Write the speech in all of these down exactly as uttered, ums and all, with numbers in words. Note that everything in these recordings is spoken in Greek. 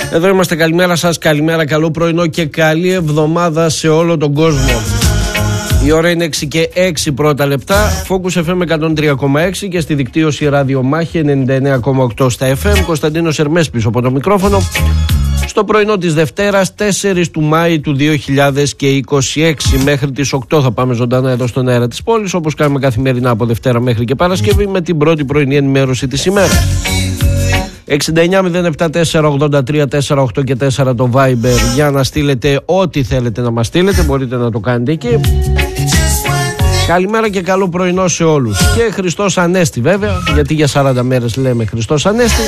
Εδώ είμαστε, καλημέρα σας, καλημέρα, καλό πρωινό και καλή εβδομάδα σε όλο τον κόσμο. Η ώρα είναι έξι και έξι πρώτα λεπτά. Focus εφ εμ εκατόν τρία κόμμα έξι και στη δικτύωση Ραδιομάχη ενενήντα εννέα κόμμα οκτώ στα εφ εμ. Κωνσταντίνος Ερμές πίσω από το μικρόφωνο. Στο πρωινό της Δευτέρας, τέσσερις του Μάη του δύο χιλιάδες είκοσι έξι. Μέχρι τις οκτώ θα πάμε ζωντανά εδώ στον αέρα της πόλης, όπως κάνουμε καθημερινά από Δευτέρα μέχρι και Παρασκευή, με την πρώτη πρωινή ενημέρωση της ημέρας. εξήντα εννιά μηδέν επτά τέσσερα ογδόντα τρία τέσσερα οκτώ και τέσσερα το Viber για να στείλετε ό,τι θέλετε να μας στείλετε. Μπορείτε να το κάνετε εκεί. Καλημέρα και καλό πρωινό σε όλους. Και Χριστός Ανέστη βέβαια, γιατί για σαράντα μέρες λέμε Χριστός Ανέστη.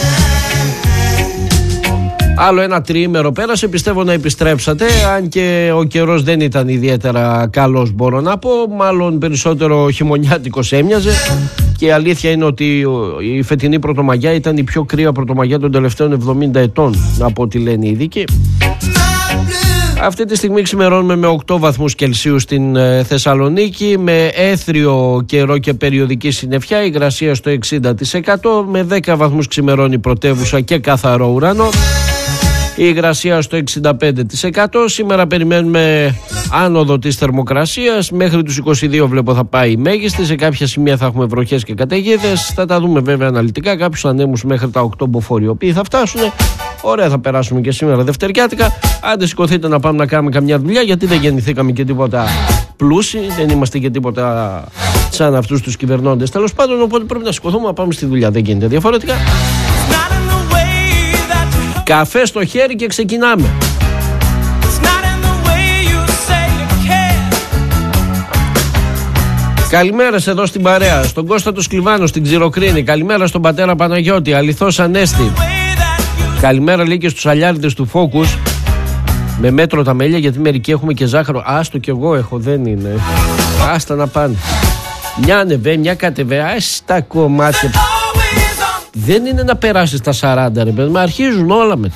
Άλλο ένα τριήμερο πέρασε, πιστεύω να επιστρέψατε, αν και ο καιρός δεν ήταν ιδιαίτερα καλός, μπορώ να πω, μάλλον περισσότερο χειμωνιάτικος έμοιαζε. Και η αλήθεια είναι ότι η φετινή Πρωτομαγιά ήταν η πιο κρύα Πρωτομαγιά των τελευταίων εβδομήντα ετών, από ό,τι λένε οι ειδικοί. Αυτή τη στιγμή ξημερώνουμε με οκτώ βαθμούς Κελσίου στην Θεσσαλονίκη, με έθριο καιρό και περιοδική συννεφιά, υγρασία στο εξήντα τοις εκατό, με δέκα βαθμούς ξημερώνει πρωτεύουσα και καθαρό ουρανό. Η υγρασία στο εξήντα πέντε τοις εκατό. Σήμερα περιμένουμε άνοδο της θερμοκρασίας. Μέχρι τους είκοσι δύο βλέπω θα πάει η μέγιστη. Σε κάποια σημεία θα έχουμε βροχές και καταιγίδες. Θα τα δούμε βέβαια αναλυτικά. Κάποιους ανέμους μέχρι τα οκτώ μποφόρ οι οποίοι θα φτάσουν. Ωραία, θα περάσουμε και σήμερα δευτεριάτικα. Άντε σηκωθείτε να πάμε να κάνουμε καμιά δουλειά, γιατί δεν γεννηθήκαμε και τίποτα πλούσιοι. Δεν είμαστε και τίποτα σαν αυτούς τους κυβερνώντες. Τέλος πάντων, οπότε πρέπει να σηκωθούμε να πάμε στη δουλειά. Δεν γίνεται διαφορετικά. Καφέ στο χέρι και ξεκινάμε. Καλημέρα εδώ στην παρέα, στον Κώστα του Σκλιβάνο, στην Ξηροκρίνη. Καλημέρα στον πατέρα Παναγιώτη, αληθώς Ανέστη. Καλημέρα λέει και στους αλιάριδες του Focus. Με μέτρο τα μέλια, γιατί μερικοί έχουμε και ζάχαρο. Άστο κι εγώ έχω, δεν είναι. Άστα να πάνε. Μια ανεβέ, μια κατεβέ. Άστα τα κομμάτια. Δεν είναι να περάσεις τα σαράντα, ρε παιδί, μα αρχίζουν όλα μετά.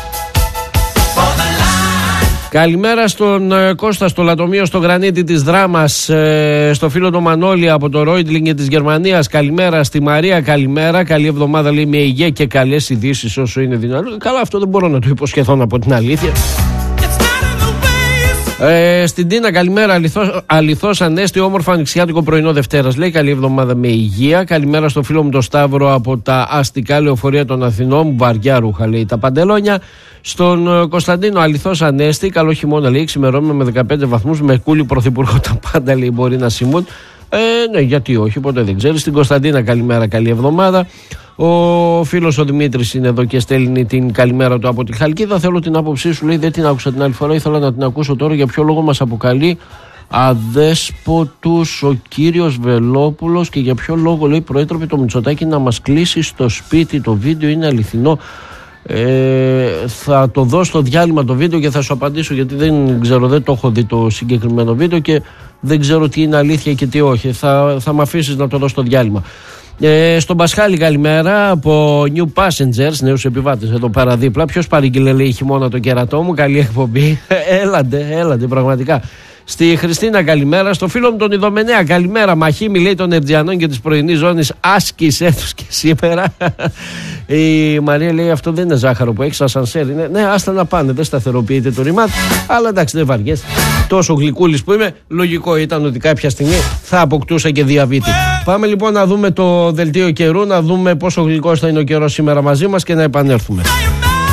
Καλημέρα στον ε, Κώστα, στο λατομείο στο Γρανίτη της Δράμας, ε, στο φίλο του Μανώλη από το Ρόιντλινγκ της Γερμανίας. Καλημέρα στη Μαρία, καλημέρα. Καλή εβδομάδα λέει, με υγεία και καλές ειδήσεις όσο είναι δυνατόν. Καλά, αυτό δεν μπορώ να το υποσχεθώ, να πω την αλήθεια. Ε, στην Τίνα, καλημέρα. Αληθώς, αληθώς Ανέστη, όμορφο ανοιξιάτικο πρωινό Δευτέρας. Λέει καλή εβδομάδα με υγεία. Καλημέρα στο φίλο μου το Σταύρο από τα αστικά λεωφορεία των Αθηνών. Βαριά ρούχα λέει τα παντελόνια. Στον Κωνσταντίνο, αληθώς Ανέστη, καλό χειμώνα λέει. Ξημερώνουμε με δεκαπέντε βαθμούς. Μερκούλη πρωθυπουργό, τα πάντα λέει μπορεί να συμβούν. Ε, ναι, γιατί όχι, ποτέ δεν ξέρει. Στην Κωνσταντίνα, καλημέρα, καλή εβδομάδα. Ο φίλος ο Δημήτρης είναι εδώ και στέλνει την καλημέρα του από τη Χαλκίδα. Θέλω την άποψή σου, λέει, δεν την άκουσα την άλλη φορά, ήθελα να την ακούσω τώρα. Για ποιο λόγο μας αποκαλεί αδέσποτους ο κύριος Βελόπουλος και για ποιο λόγο, λέει, προέτρεπε το Μητσοτάκη να μας κλείσει στο σπίτι? Το βίντεο είναι αληθινό? Ε, θα το δω στο διάλειμμα το βίντεο και θα σου απαντήσω, γιατί δεν ξέρω, δεν το έχω δει το συγκεκριμένο βίντεο και δεν ξέρω τι είναι αλήθεια και τι όχι. Θα, θα με αφήσεις να το δω στο διάλειμμα. Ε, στον Πασχάλη καλημέρα από New Passengers, νέους επιβάτες εδώ παραδίπλα. Ποιος παρήγγειλε λέει χειμώνα το κερατό μου? Καλή εκπομπή. Έλαντε, έλαντε πραγματικά. Στη Χριστίνα καλημέρα. Στο φίλο μου τον Ιδωμενέα καλημέρα. Μαχήμη λέει των Ερτζιανών και της πρωινής ζώνης. Άσκησέ τους και σήμερα. Η Μαρία λέει αυτό δεν είναι ζάχαρο που έχεις, ασανσέρ είναι. Ναι, άστα να πάνε, δεν σταθεροποιείται το ρημάτ. Αλλά εντάξει, δεν βαριέσαι. Τόσο γλυκούλης που είμαι, λογικό ήταν ότι κάποια στιγμή θα αποκτούσα και διαβήτη. Πάμε λοιπόν να δούμε το δελτίο καιρού, να δούμε πόσο γλυκός θα είναι ο καιρός σήμερα μαζί μας και να επανέλθουμε.